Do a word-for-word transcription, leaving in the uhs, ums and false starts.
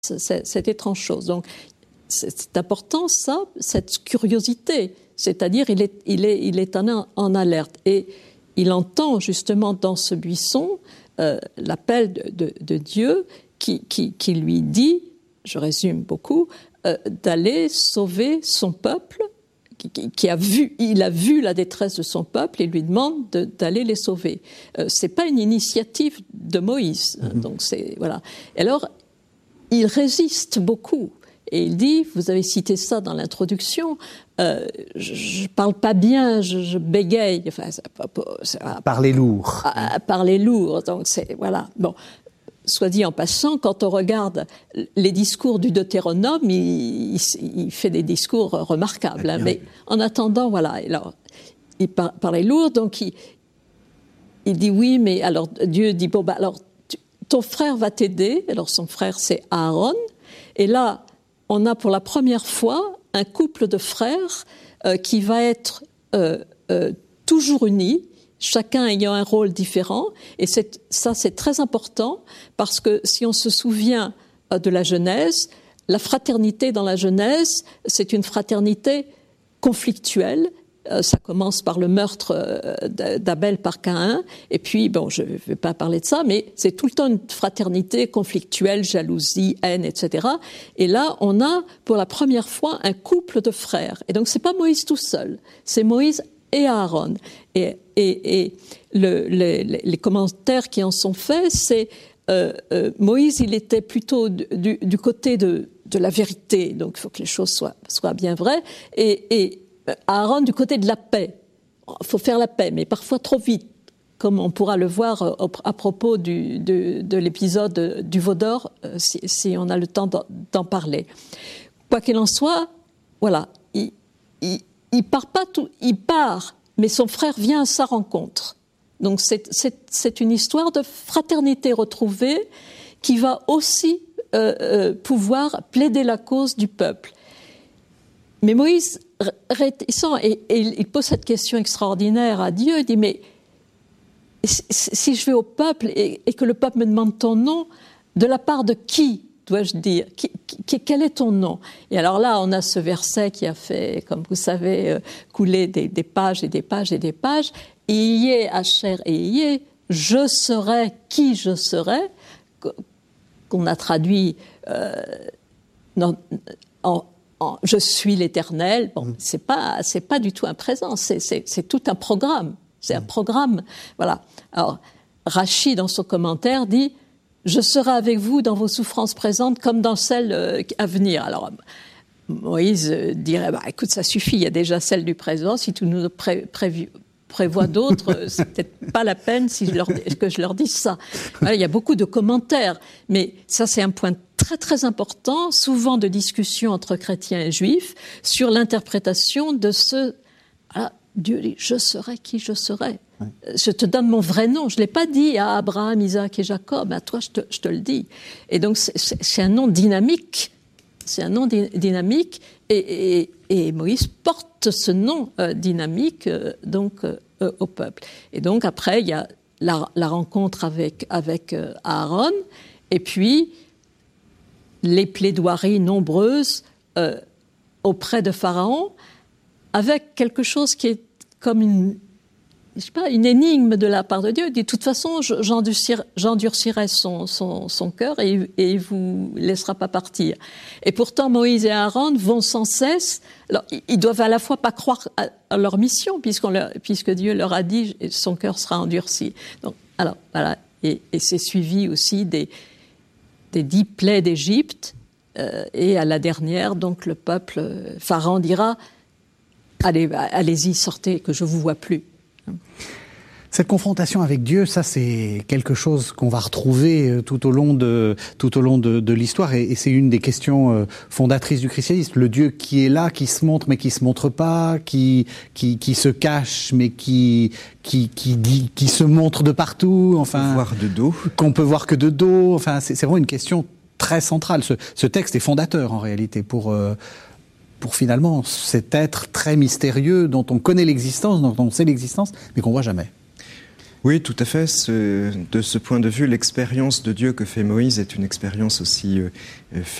cette, cette étrange chose. Donc, c'est, c'est important, ça, cette curiosité. C'est-à-dire, il est, il est, il est en, en alerte. Et il entend, justement, dans ce buisson, euh, l'appel de, de, de Dieu qui, qui, qui lui dit, je résume beaucoup, euh, d'aller sauver son peuple, qui, qui a vu, il a vu la détresse de son peuple et lui demande de, d'aller les sauver. Euh, c'est pas une initiative de Moïse, hein, mm-hmm. donc c'est voilà. Et alors, il résiste beaucoup et il dit, vous avez cité ça dans l'introduction, euh, je, je parle pas bien, je, je bégaye. Enfin, c'est pas, c'est, parler lourd. À, à parler lourd, donc c'est voilà. Bon. Soit dit en passant, quand on regarde les discours du Deutéronome, il, il, il fait des discours remarquables. Hein, mais en attendant, voilà, alors, il par, parlait lourd, donc il, il dit oui, mais alors Dieu dit, bon, bah, alors tu, ton frère va t'aider. Alors son frère, c'est Aaron. Et là, on a pour la première fois un couple de frères euh, qui va être euh, euh, toujours unis, chacun ayant un rôle différent, et c'est, ça c'est très important, parce que si on se souvient de la Genèse, la fraternité dans la Genèse, c'est une fraternité conflictuelle. Euh, ça commence par le meurtre euh, d'Abel par Caïn, et puis, bon, je ne vais pas parler de ça, mais c'est tout le temps une fraternité conflictuelle, jalousie, haine, et cetera. Et là, on a pour la première fois un couple de frères. Et donc, c'est pas Moïse tout seul, c'est Moïse et Aaron. Et, et, et le, les, les commentaires qui en sont faits, c'est euh, euh, Moïse, il était plutôt du, du côté de, de la vérité, donc il faut que les choses soient, soient bien vraies, et, et Aaron du côté de la paix. Il faut faire la paix, mais parfois trop vite, comme on pourra le voir à propos du, de, de l'épisode du veau d'or, si, si on a le temps d'en, d'en parler. Quoi qu'il en soit, voilà, il, il Il part pas tout, il part, mais son frère vient à sa rencontre. Donc c'est, c'est, c'est une histoire de fraternité retrouvée qui va aussi euh, euh, pouvoir plaider la cause du peuple. Mais Moïse, réticent, et, et il pose cette question extraordinaire à Dieu, il dit, mais si je vais au peuple et, et que le peuple me demande ton nom, de la part de qui dois-je dire, qui, qui, quel est ton nom? Et alors là, on a ce verset qui a fait, comme vous savez, euh, couler des, des pages et des pages et des pages. Ié, Asher et Ié, je serai qui je serai, qu'on a traduit euh, non, en, en je suis l'Éternel. Bon, c'est pas, c'est pas du tout un présent, c'est, c'est, c'est tout un programme. C'est un programme. Voilà. Alors, Rachi, dans son commentaire, dit je serai avec vous dans vos souffrances présentes comme dans celles euh, à venir. Alors, Moïse euh, dirait, bah, écoute, ça suffit, il y a déjà celle du présent, si tu nous pré- prévu, prévois d'autres, euh, c'est peut-être pas la peine si je leur, que je leur dise ça. Voilà, il y a beaucoup de commentaires, mais ça c'est un point très très important, souvent de discussion entre chrétiens et juifs, sur l'interprétation de ce... Voilà, Dieu dit, je serai qui je serai. Oui. Je te donne mon vrai nom. Je ne l'ai pas dit à Abraham, Isaac et Jacob. À toi, je te, je te le dis. Et donc, c'est, c'est un nom dynamique. C'est un nom di- dynamique. Et, et, et Moïse porte ce nom euh, dynamique euh, donc, euh, au peuple. Et donc, après, il y a la, la rencontre avec, avec euh, Aaron. Et puis, les plaidoiries nombreuses euh, auprès de Pharaon, avec quelque chose qui est comme une, je sais pas, une énigme de la part de Dieu. Il dit, de toute façon, j'endurcirai, j'endurcirai son, son, son cœur et, et il vous laissera pas partir. Et pourtant, Moïse et Aaron vont sans cesse. Alors, ils doivent à la fois pas croire à, à leur mission, puisqu'on leur, puisque Dieu leur a dit, son cœur sera endurci. Donc, alors, voilà. Et, et c'est suivi aussi des, des dix plaies d'Égypte. Euh, et à la dernière, donc, le peuple, Pharaon dira, Allez, allez-y, sortez, que je ne vous vois plus. Cette confrontation avec Dieu, ça c'est quelque chose qu'on va retrouver tout au long de, tout au long de, de l'histoire et, et c'est une des questions fondatrices du christianisme. Le Dieu qui est là, qui se montre mais qui se montre pas, qui, qui, qui se cache mais qui, qui, qui, qui, qui se montre de partout. Enfin, qu'on peut voir de dos. Qu'on peut voir que de dos. Enfin, c'est, c'est vraiment une question très centrale. Ce, ce texte est fondateur en réalité pour... Euh, pour finalement cet être très mystérieux dont on connaît l'existence, dont on sait l'existence, mais qu'on ne voit jamais. Oui, tout à fait. Ce, de ce point de vue, l'expérience de Dieu que fait Moïse est une expérience aussi euh,